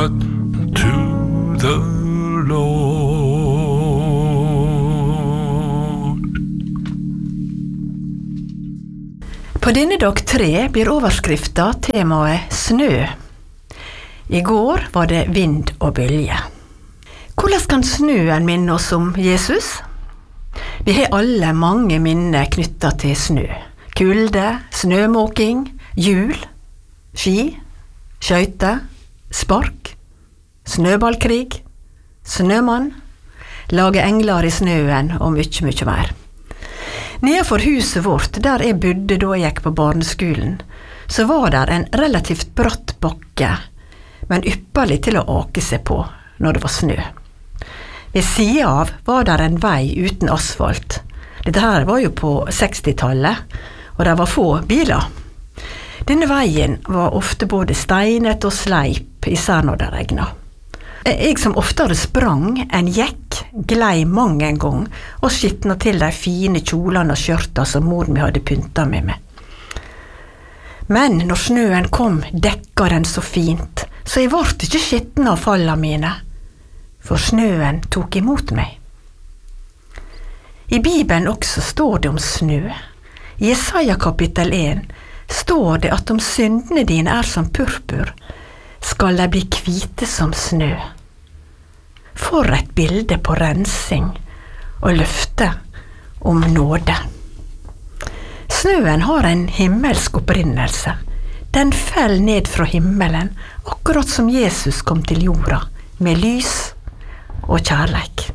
but to the Lord. På denne dag 3 blir overskrifta temaet snø. I går var det vind og bølge. Hvordan kan snøen minne oss om Jesus? Vi har alle mange minner knyttet til snø. Kulde, snømåking, jul, ski, skøyter, spark, snøballkrig, snømann, lage engler i snøen og mye, mye mer. Nedenfor huset vårt, der jeg bodde da jeg gikk på barneskolen, så var der en relativt bratt bakke, men ypperlig til å ake seg på når det var snø. Ved siden av var der en vei uten asfalt. Dette her var jo på 60-tallet, og det var få biler. Denne veien var ofte både steinet og sleip, især når det regnet. Jeg som oftere sprang enn gikk, glei mang en gang og skittna til de fine kjolene og skjørta som moren mi hadde pynta med meg. Men når snøen kom, dekka den så fint, så jeg ble ikke skittna av fallene mine, for snøen tok imot meg. I Bibelen også står det om snø. I Jesaja kapittel 1 står det at om syndene dine er som purpur, skal de bli hvite som snø. For et bilde på rensing og løfte om nåde. Snøen har en himmelsk opprinnelse. Den fell ned fra himmelen, akkurat som Jesus kom til jorda, med lys og kjærleik.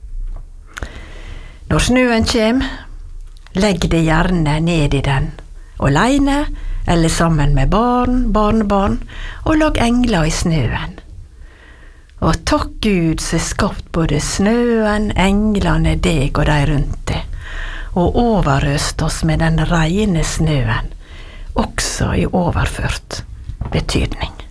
Når snøen kjem, legg det gjerne ned i den, alene eller sammen med barn, barnebarn, og lag engler i snøen. Og takk Gud som skapt både snøen, englene, deg og de rundt deg, og overøst oss med den reine snøen, også i overført betydning.